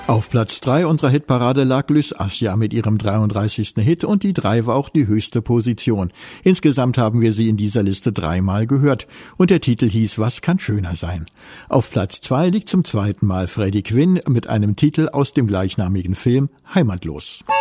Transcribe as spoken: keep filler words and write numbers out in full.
Auf Platz drei unserer Hitparade lag Lys Assia mit ihrem dreiunddreißigsten Hit und die drei war auch die höchste Position. Insgesamt haben wir sie in dieser Liste dreimal gehört und der Titel hieß Was kann schöner sein? Auf Platz zwei liegt zum zweiten Mal Freddie Quinn mit einem Titel aus dem gleichnamigen Film Heimatlos.